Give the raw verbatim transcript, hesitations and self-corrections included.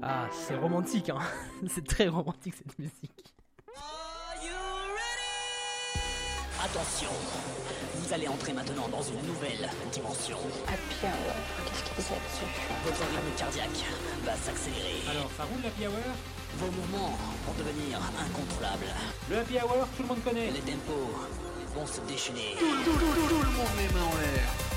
Ah, c'est romantique, hein. C'est très romantique cette musique. Attention, vous allez entrer maintenant dans une nouvelle dimension. Happy Hour, qu'est-ce qu'il disait là-dessus? Votre rythme cardiaque va s'accélérer. Alors, ça roule l'happy hour? Vos mouvements vont devenir incontrôlables. Le happy hour, tout le monde connaît. Les tempos vont se déchaîner. Tout, tout, tout, tout le monde les mains en l'air.